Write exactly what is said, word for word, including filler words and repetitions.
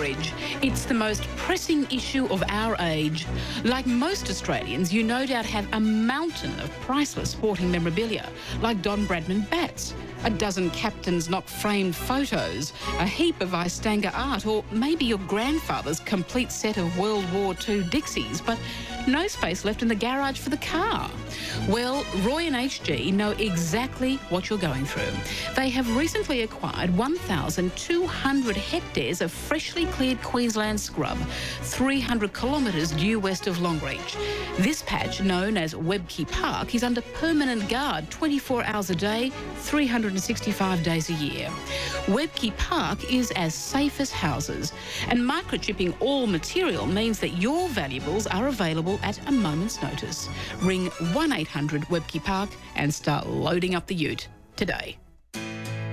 Longreach. It's the most pressing issue of our age. Like most Australians, you no doubt have a mountain of priceless sporting memorabilia, like Don Bradman bats, a dozen captain's not framed photos, a heap of Istanga art, or maybe your grandfather's complete set of World War Two Dixies, but no space left in the garage for the car. Well, Roy and H G know exactly what you're going through. They have recently acquired one thousand two hundred hectares of freshly cleared Queensland scrub, three hundred kilometres due west of Longreach. This patch, known as Webke Park, is under permanent guard twenty-four hours a day, three hundred sixty-five days a year. Webke Park is as safe as houses, and microchipping all material means that your valuables are available at a moment's notice. Ring one eight hundred Webke Park and start loading up the ute today.